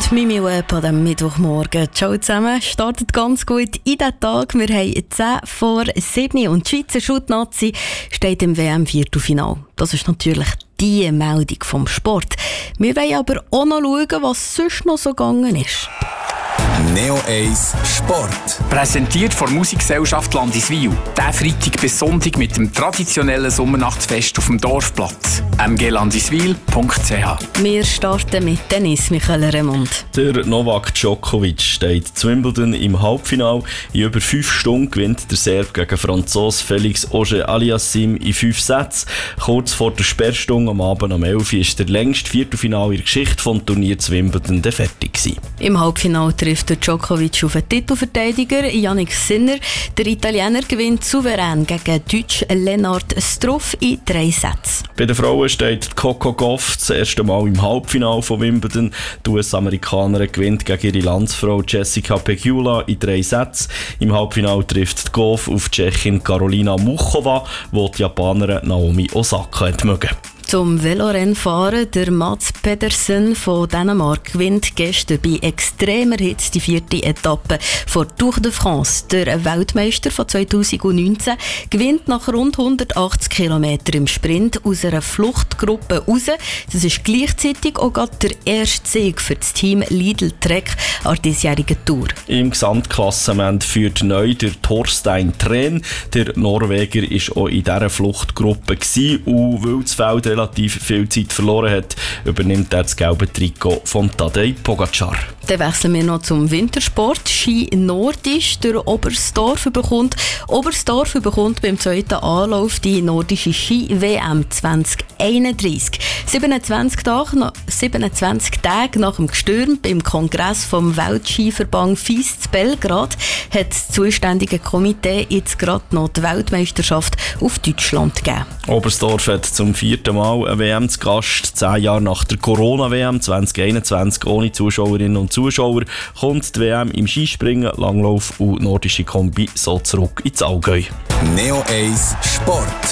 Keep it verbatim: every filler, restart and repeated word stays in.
Mimi Web an diesem Mittwochmorgen. Ciao zusammen, startet ganz gut in diesen Tag. Wir haben zehn vor sieben und die Schweizer Schutt-Nazi steht im W M-Viertelfinale. Das ist natürlich die Meldung vom Sport. Wir wollen aber auch noch schauen, was sonst noch so gegangen ist. Neo eins Sport. Präsentiert von der Musikgesellschaft Landiswil. Der Freitag bis Sonntag mit dem traditionellen Sommernachtsfest auf dem Dorfplatz. m g landiswil punkt c h. Wir starten mit Tennis, Michael Remund. Der Novak Djokovic steht zu Wimbledon im Halbfinale. In über fünf Stunden gewinnt der Serb gegen Franzos Felix Auger-Aliassime in fünf Sätzen. Kurz vor der Sperrstunde am Abend um elf Uhr ist der längste Viertelfinale in der Geschichte des Turniers zu Wimbledon fertig gewesen. Im Halbfinale trifft der Djokovic auf den Titelverteidiger Jannik Sinner. Der Italiener gewinnt souverän gegen Deutsch Lennart Struff in drei Sätzen. Bei den Frauen steht Coco Gauff das erste Mal im Halbfinale von Wimbledon. Die U S-Amerikanerin gewinnt gegen ihre Landsfrau Jessica Pegula in drei Sätzen. Im Halbfinale trifft Gauff auf die Tschechin Karolina Muchova, die die Japanerin Naomi Osaka mögen. Zum Velorennfahren, der Mats Pedersen von Dänemark gewinnt gestern bei extremer Hitze die vierte Etappe vor Tour de France. Der Weltmeister von zwanzig neunzehn gewinnt nach rund hundertachtzig Kilometern im Sprint aus einer Fluchtgruppe raus. Das ist gleichzeitig auch gerade der erste Sieg für das Team Lidl Trek an der diesjährigen Tour. Im Gesamtklassement führt neu der Thorstein Tren. Der Norweger war auch in dieser Fluchtgruppe gewesen, und weil das Feld relativ viel Zeit verloren hat, übernimmt er das gelbe Trikot von Tadej Pogacar. Dann wechseln wir noch zum Wintersport. Ski Nordisch. Der Oberstdorf bekommt, Oberstdorf bekommt beim zweiten Anlauf die nordische Ski-W M zwanzig einunddreißig. siebenundzwanzig Tage, siebenundzwanzig Tage nach dem Gestürm beim Kongress vom Weltskiverband F I S zu Belgrad hat das zuständige Komitee jetzt gerade noch die Weltmeisterschaft auf Deutschland gegeben. Oberstdorf hat zum vierten Mal eine W M zu Gast. Zehn Jahre nach der Corona-W M zwanzig einundzwanzig ohne Zuschauerinnen und Zuschauer kommt die W M im Skispringen, Langlauf und nordische Kombi so zurück ins Allgäu. Neo eins Sport.